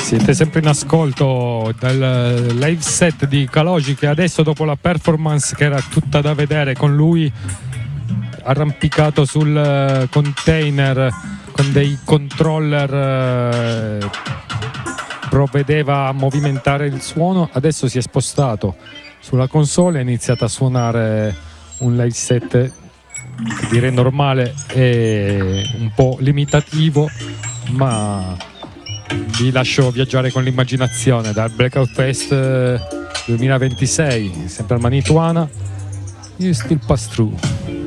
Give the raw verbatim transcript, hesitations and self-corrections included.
Siete sempre in ascolto dal live set di Kalogi, che adesso, dopo la performance che era tutta da vedere con lui arrampicato sul container con dei controller, provvedeva a movimentare il suono, adesso si è spostato sulla console e ha iniziato a suonare un live set, direi normale e un po' limitativo, ma vi lascio viaggiare con l'immaginazione. Dal Blackout Fest duemilaventisei, sempre al Manituana, You Still Pass Through.